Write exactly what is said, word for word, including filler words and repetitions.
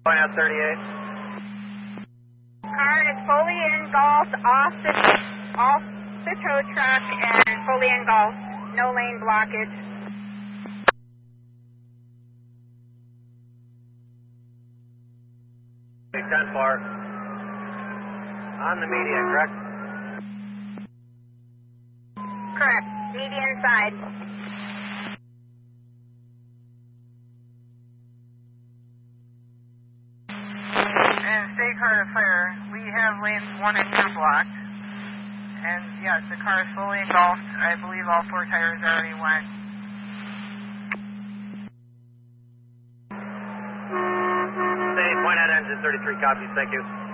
Point out thirty-eight. Car is fully engulfed off the, off the tow truck and fully engulfed. No lane blockage. ten four. On the median, correct? Correct. Median side. And state car to fire. We have lanes one and two blocked. And yes, the car is fully engulfed. I believe all four tires already went. State, point out engine thirty-three copies, thank you.